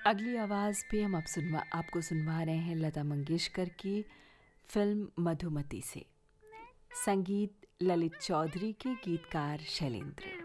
अगली आवाज़ पे हम अब आपको सुनवा रहे हैं लता मंगेशकर की फिल्म मधुमती से। संगीत ललित चौधरी के, गीतकार शैलेंद्र।